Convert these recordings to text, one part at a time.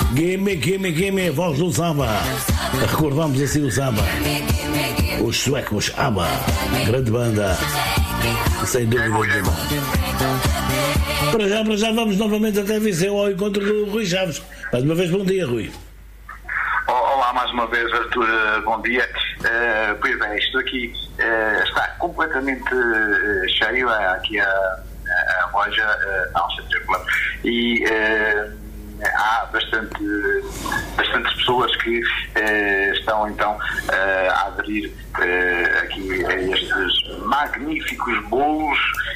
Gimme, voz do samba. Recordamos assim o samba. Os suecos ABBA, grande banda, sem dúvida nenhuma. Para já vamos novamente até Viseu ao encontro do Rui Chaves. Mais uma vez, bom dia, Rui. Olá, mais uma vez, Artur, bom dia. Pois bem, isto aqui está completamente cheio, aqui a loja Alcha Club, e há bastantes pessoas que estão então a aderir aqui a estes magníficos bolos.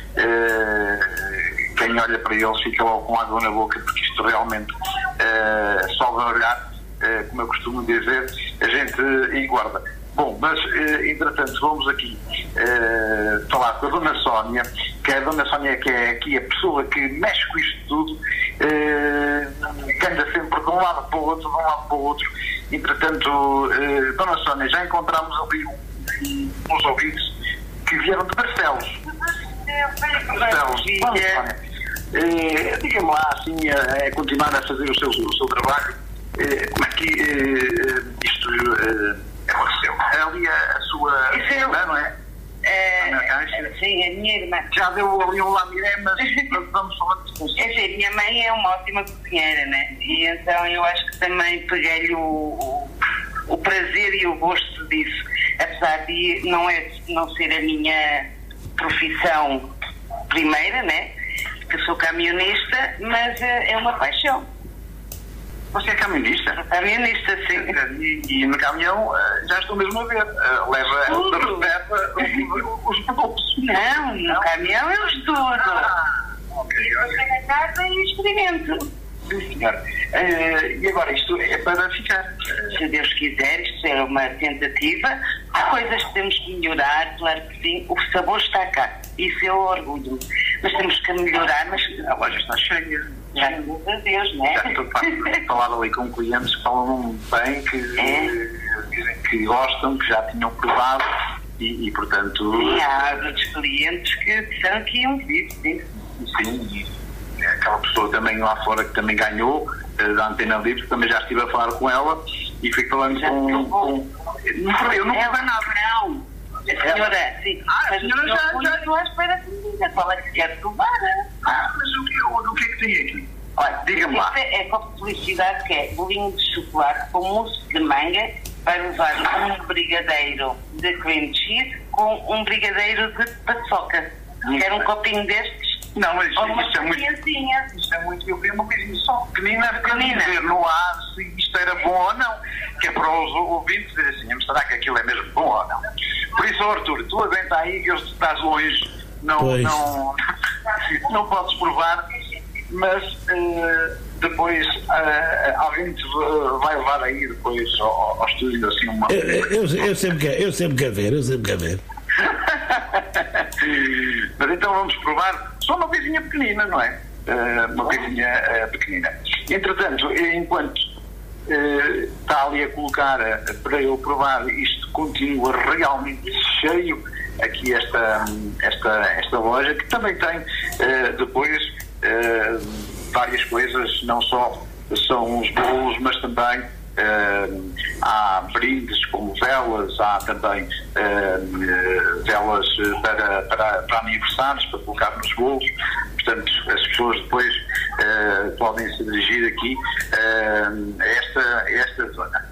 Quem olha para eles fica logo com água na boca, porque isto realmente só vai olhar, como eu costumo dizer, a gente engorda. Bom, mas entretanto vamos aqui falar com a Dona Sónia, que a Dona Sónia que é aqui a pessoa que mexe com isto tudo, que anda sempre de um lado para o outro. Entretanto, Dona Sónia, já encontramos ali uns ouvintes que vieram de Barcelos. Vamos, Sónia. Diga-me lá, assim, continuar a fazer o seu trabalho, como é que isto aconteceu? Ali a sua irmã, não é? Sim, a minha irmã. Já deu ali um lamiré, mas vamos falar de isso. A minha mãe é uma ótima cozinheira, né? E então eu acho que também peguei-lhe o prazer e o gosto disso. Apesar de não ser a minha profissão primeira, né? Que sou camionista, mas é uma paixão. Você é camionista? Camionista, sim. E no caminhão já estou mesmo a ver. Leva os produtos. Não, no caminhão eu estudo. Ok. Eu chego a casa e experimento. Sim, senhor. E agora, isto é para ficar? Se Deus quiser, isto é uma tentativa. Há coisas que temos que melhorar, claro que sim. O sabor está cá. Isso é o orgulho. Mas temos que melhorar, mas a loja está cheia. Graças a Deus, não é? Já estou a falar ali com clientes que falam bem, que dizem que gostam, que já tinham provado e portanto... Sim, há muitos clientes que disseram que iam vir, sim. Sim, e aquela pessoa também lá fora que também ganhou, da Antena Livre, também já estive a falar com ela e fui falando com... Eu não provei nada. Não. A senhora, sim. A senhora já estou à espera que me diga qual é que quer provar. Mas o que é que tem aqui? Olha, diga-me lá. É com publicidade que é bolinho de chocolate com mousse de manga, vai levar um brigadeiro de cream cheese com um brigadeiro de paçoca. Quer um copinho destes? Não, mas ou uma isto é muito. Eu queria uma coisinha só pequenina. Dizer, não há se isto era bom ou não. Que é para os ouvintes dizer assim, será que aquilo é mesmo bom ou não? Por isso, Artur, tu aguenta aí que eu estás longe, não podes provar, mas depois alguém te vai levar aí depois ao estúdio assim uma... Eu sempre quero ver. Mas então vamos provar só uma coisinha pequenina, não é? Uma coisinha pequenina. Entretanto, enquanto está ali a colocar para eu provar, isto continua realmente cheio aqui esta loja, que também tem depois várias coisas, não só são os bolos, mas também há brindes como velas, há também velas para aniversários, para colocar nos bolos. Portanto, as pessoas depois podem se dirigir aqui a esta zona.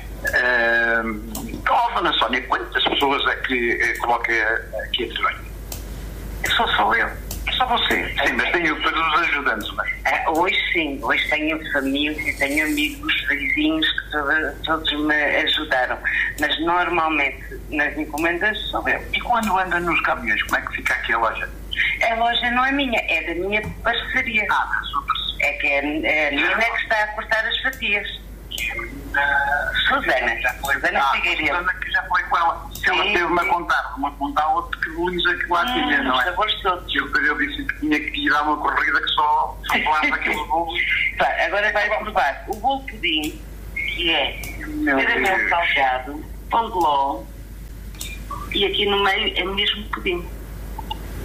Dona Sónia, quantas pessoas é que coloca aqui a trabalho? Só eu. Só você. Sim, mas tenho depois os ajudantes, não é? Hoje sim. Hoje tenho família, tenho amigos, vizinhos que todos me ajudaram. Mas normalmente nas encomendas sou eu. E quando anda nos caminhões, como é que fica aqui a loja? A loja não é minha, é da minha parceria. Da sua parceria. É que é a menina que está a cortar as fatias. Susana Figueiredo. Susana, que já foi com ela. Sim, ela teve-me a contar outro que bolinhos é que lá tinha, não é? Sabores todos. Eu disse que tinha que ir dar uma corrida que só falava aqueles bolos. Agora vai provar o bolo pudim, que é caramelo salgado, pão de ló, e aqui no meio é mesmo pudim.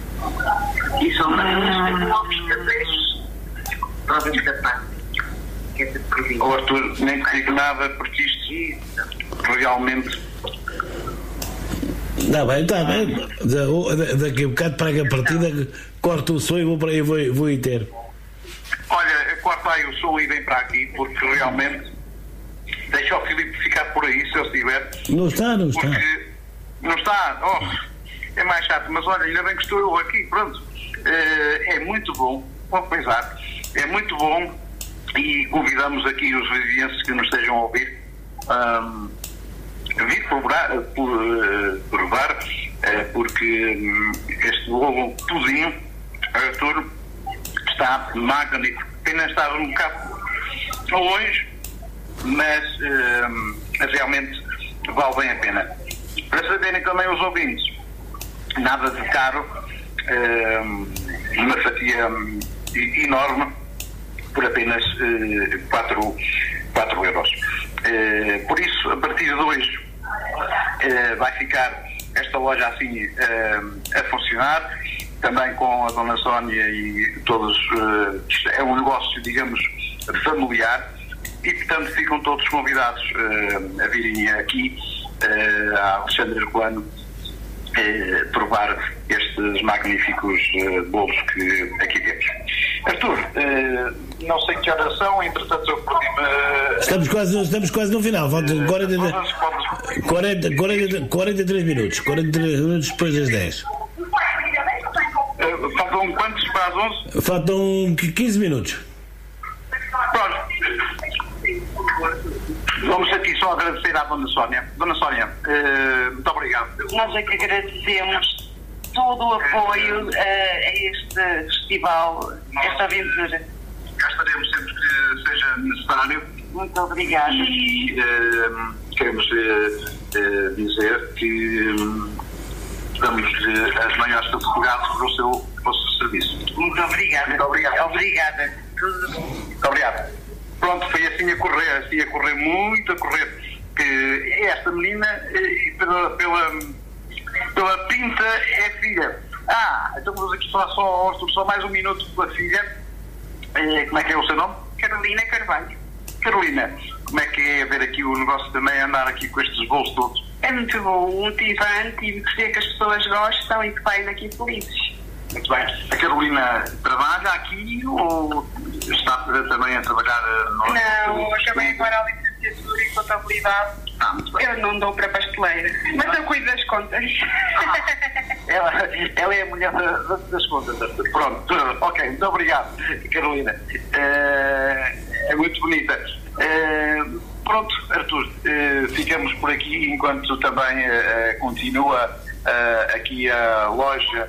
E são ovos caseiros. Provem escapar. O Arthur, nem te digo nada, porque isto realmente... Está bem. Daqui a bocado prega a partida, corta o som e vou ir ter. Olha, corta aí o som e vem para aqui, porque realmente deixa o Filipe ficar por aí, se ele estiver. Não está. Porque não está, é mais chato, mas olha, ainda bem que estou eu aqui, pronto. É muito bom, vou pensar, é muito bom e convidamos aqui os vivienses que nos estejam a ouvir a vir provar, porque este bolo tudinho, Arthur, está magnífico. Pena estar um bocado longe, mas realmente vale bem a pena. Para saberem também os ouvintes, nada de caro, uma fatia enorme por apenas 4 euros. Por isso, a partir de hoje vai ficar esta loja assim a funcionar, também com a Dona Sónia e todos. É um negócio, digamos, familiar, e portanto ficam todos convidados a virem aqui a Alexandre Herculano provar estes magníficos bolos que aqui temos. Arthur, não sei que horas são, entretanto eu perdi-me... Estamos quase no final, faltam 43 minutos, 43 minutos depois das 10. Faltam quantos para as 11? Faltam 15 minutos. Pronto. Vamos aqui só agradecer à Dona Sónia. Dona Sónia, muito obrigado. Nós é que agradecemos todo o apoio a este festival, esta aventura. Cá estaremos sempre que seja necessário. Muito obrigada. E queremos dizer que damos-lhe as maiores felicidades pelo seu serviço. Muito obrigada. Muito obrigado. Obrigada. Muito obrigado. Pronto, foi assim a correr, muito a correr. Que esta menina, pela pinta, é filha. Então vamos aqui falar só mais um minuto pela filha. Como é que é o seu nome? Carolina Carvalho. Carolina, como é que é ver aqui o negócio também, andar aqui com estes bolos todos? É muito bom, motivante, e ver que as pessoas gostam e que saem daqui felizes. Muito bem. A Carolina trabalha aqui ou está também a trabalhar Não, eu acabei agora a licenciatura em contabilidade. Muito bem. Eu não dou para pasteleira, mas eu cuido das contas. Ela é a mulher das contas. Pronto, ok, muito obrigado, Carolina. É muito bonita. Pronto, Arthur, ficamos por aqui enquanto também continua aqui a loja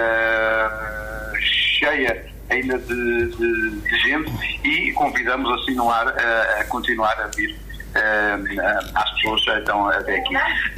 cheia ainda de gente, e convidamos assim no ar a continuar a vir às pessoas que estão até aqui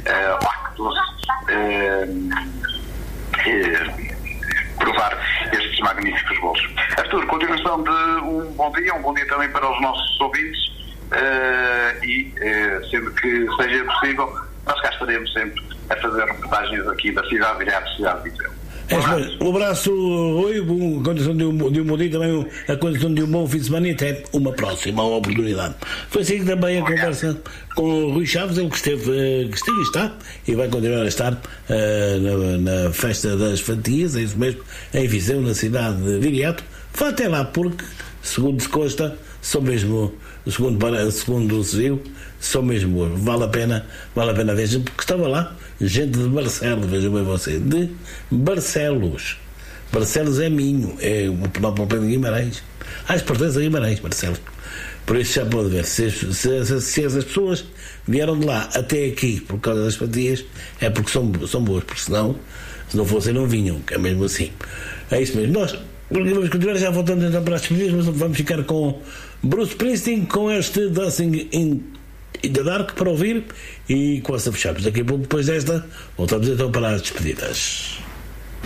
provar estes magníficos bolos. Arthur, continuação de um bom dia também para os nossos ouvintes, e sempre que seja possível nós cá estaremos sempre a fazer reportagens aqui da cidade e à cidade de Viseu. Um abraço, Rui, a condição de um bom dia, também a condição de um bom fim de semana, e até uma próxima oportunidade. Foi assim também a conversa com o Rui Chaves, ele que esteve e está, e vai continuar a estar na Festa das Fatias, é isso mesmo, em Viseu, na cidade de Viriato. Vá até lá, porque, segundo se consta, são mesmo, segundo se viu, são mesmo boas. Vale a pena ver, porque estava lá gente de Barcelos, vejam bem você, de Barcelos. Barcelos é Minho, é o próprio de Guimarães. Pertence a Guimarães, Barcelos. Por isso já pode ver, se essas pessoas vieram de lá até aqui por causa das fatias, é porque são boas, porque senão, se não fossem, não vinham, que é mesmo assim. É isso mesmo. Nós vamos continuar, já voltando então para as despedidas, mas vamos ficar com Bruce Springsteen, com este Dancing in the Dark para ouvir, e com essa fechamos. Daqui a pouco, depois desta, voltamos então para as despedidas.